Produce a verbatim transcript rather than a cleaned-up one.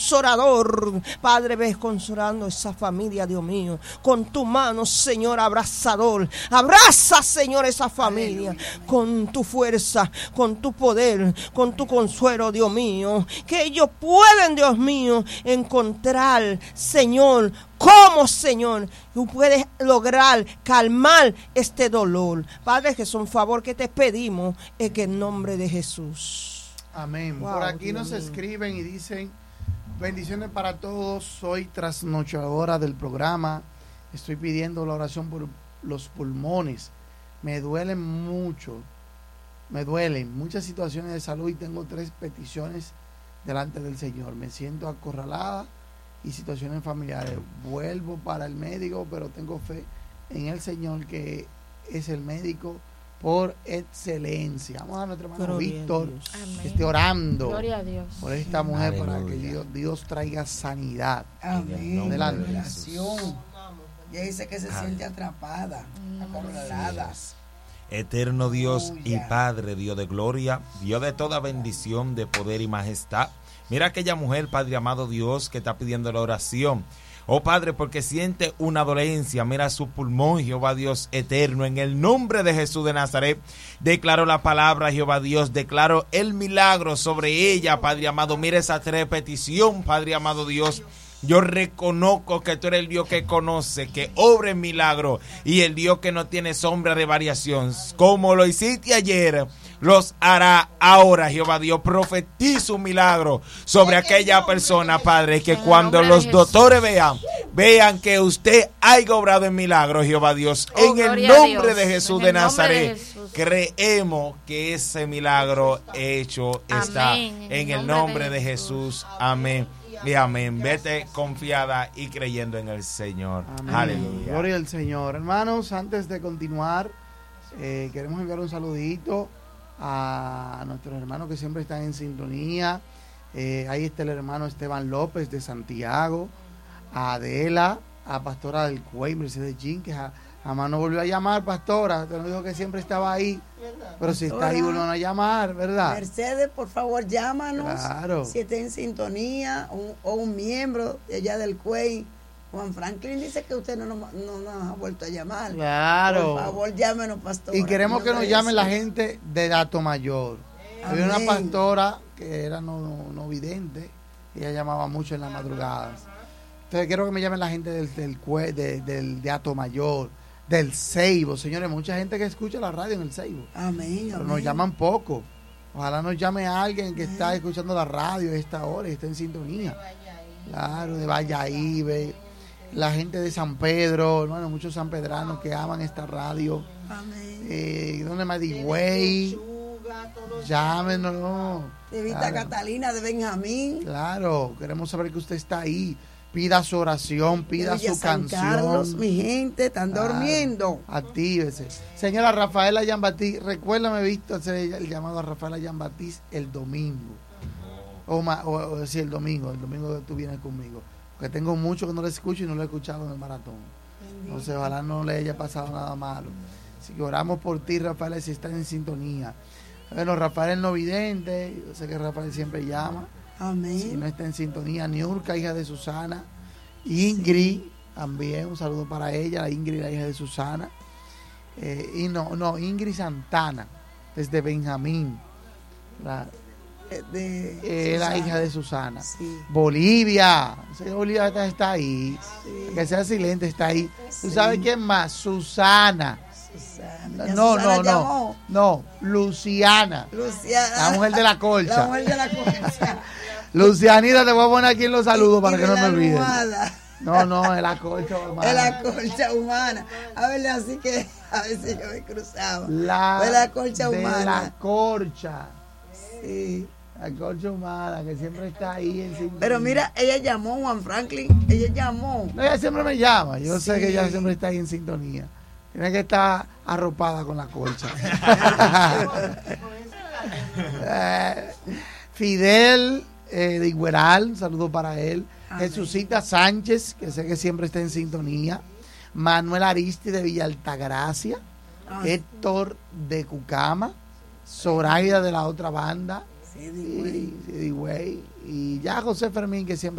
consolador. Padre, ves consolando esa familia, Dios mío, con tu mano, Señor, abrazador. Abraza, Señor, esa familia con tu fuerza, con tu poder, con tu consuelo, Dios mío. Que ellos pueden, Dios mío, encontrar, Señor, cómo, Señor, tú puedes lograr calmar este dolor. Padre, que es un favor que te pedimos en el nombre de Jesús. Amén. Wow, Por aquí Dios nos mío. escriben y dicen: bendiciones para todos, soy trasnochadora del programa, estoy pidiendo la oración por los pulmones, me duelen mucho, me duelen muchas situaciones de salud y tengo tres peticiones delante del Señor, me siento acorralada y situaciones familiares, vuelvo para el médico, pero tengo fe en el Señor que es el médico por excelencia. Vamos a nuestro hermano Gloria Víctor a Dios. que esté orando Gloria a Dios. por esta mujer. Aleluya. Para que Dios, Dios traiga sanidad. Amén. Adelante. Revelación. Ella dice que se siente atrapada, acorralada. Eterno Dios y Aleluya. Padre, Dios de gloria, Dios de toda bendición, de poder y majestad. Mira aquella mujer, Padre amado Dios, que está pidiendo la oración. Oh Padre, porque siente una dolencia, mira su pulmón, Jehová Dios eterno, en el nombre de Jesús de Nazaret, declaro la palabra, Jehová Dios, declaro el milagro sobre ella, Padre amado. Mira esa repetición, Padre amado Dios. Yo reconozco que tú eres el Dios que conoce, que obra en milagro y el Dios que no tiene sombra de variación. Como lo hiciste ayer, los hará ahora, Jehová Dios. Profetizo un milagro sobre aquella persona, Padre, que cuando los doctores vean, vean que usted haya obrado en milagro, Jehová Dios. Oh, En el gloria a nombre Dios. de Jesús En de el nombre de Nazaret, Jesús. creemos que ese milagro hecho está. Amén. En el nombre de Jesús. Amén. Y amén. Vete confiada y creyendo en el Señor. Amén. Aleluya. Gloria al Señor. Hermanos, antes de continuar, eh, queremos enviar un saludito a nuestros hermanos que siempre están en sintonía. Eh, ahí está el hermano Esteban López de Santiago, a Adela, a Pastora del Cuey, Mercedes Jean, que ja- jamás no volvió a llamar, Pastora. Te lo dijo que siempre estaba ahí. Pero si está ahí, vuelvan a llamar, ¿verdad? Mercedes, por favor, llámanos. Claro. Si está en sintonía un- o un miembro de allá del C U E I. Juan Franklin dice que usted no nos, no nos ha vuelto a llamar. Claro. Por favor, llámenos, pastor. Y queremos que nos llamen la gente de Dato Mayor. Había una Amén. pastora que era no, no, no vidente, ella llamaba mucho en las madrugadas. Entonces quiero que me llamen la gente del, del, cue- de- del Dato Mayor, del Ceibo. Señores, mucha gente que escucha la radio en el Ceibo, Amén, pero amén. nos llaman poco. Ojalá nos llame alguien que está escuchando la radio a esta hora y está en sintonía. Claro, de Valladolid, la gente de San Pedro, hermano, muchos sanpedranos que aman esta radio. Amén. Eh, ¿Dónde más? Digüey, llámenos. De Vita Claro, Catalina, de Benjamín. claro, queremos saber que usted está ahí. Pida su oración, pida de Villa su San canción. Carlos, mi gente, están Claro, durmiendo. Actívese. Señora Rafaela Jean-Baptiste, recuérdame, visto hacer el llamado a Rafaela Jean-Baptiste el domingo. O, ma- o, o sí, el domingo, el domingo que tú vienes conmigo. Porque tengo mucho que no le escucho y no lo he escuchado en el maratón. Entonces, ojalá no le haya pasado nada malo. Así que oramos por ti, Rafael, si estás en sintonía. Bueno, Rafael es no vidente, yo sé que Rafael siempre llama. Amén. Si no está en sintonía, Niurka, hija de Susana. Ingrid, también, un saludo para ella, la Ingrid, la hija de Susana. Eh, y no, no, Ingrid Santana, desde Benjamín. La, De, eh, la Susana. hija de Susana. Sí. Bolivia, sé que Bolivia está, está ahí. Sí. Que sea silente, está ahí. ¿Tú Sí. sabes quién más? Susana. Susana. Ya No, Susana no, no. llamó. No, Luciana. Luciana. La mujer de la colcha. La mujer de la colcha. Lucianita, te voy a poner aquí en los saludos para Y que de no me la olviden. almohada. No, no, es la colcha, hermano. Es la colcha humana. A ver, así que a ver si yo me cruzaba. La, Es la colcha de humana. la corcha. Sí. La colcha humana, que siempre está ahí en sintonía. Pero mira, ella llamó, Juan Franklin. Ella llamó. No, ella siempre me llama. Yo sé Sí. que ella siempre está ahí en sintonía. Tiene que estar arropada con la colcha. Eh, Fidel eh, de Igueral, un saludo para él. Amén. Jesucita Sánchez, que sé que siempre está en sintonía. Manuel Aristi de Villa Altagracia. Ay. Héctor de Cucama. Zoraida de la otra banda. Sí, digo, Y, y, güey, y ya José Fermín, que siempre